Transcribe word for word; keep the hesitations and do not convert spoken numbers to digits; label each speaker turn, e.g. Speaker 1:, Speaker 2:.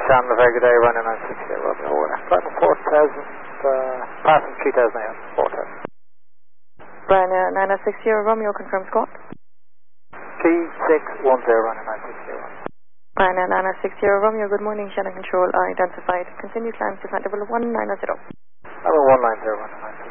Speaker 1: Channel, very good day, running nine six zero, Romeo, over. Flight four thousand, uh, passing three thousand A M, four thousand.
Speaker 2: Ryanair nine oh six zero, Romeo, confirm squawk.
Speaker 1: three six one zero, running nine six zero.
Speaker 2: Ryanair nine oh six zero, Romeo, good morning, Shannon Control, identified. Continue climb to flight level one nine zero.
Speaker 1: Level one nine zero, running nine six zero.